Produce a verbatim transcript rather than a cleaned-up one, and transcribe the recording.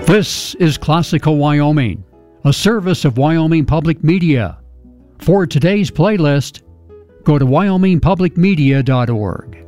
This is Classical Wyoming, a service of Wyoming Public Media. For today's playlist, go to wyoming public media dot org.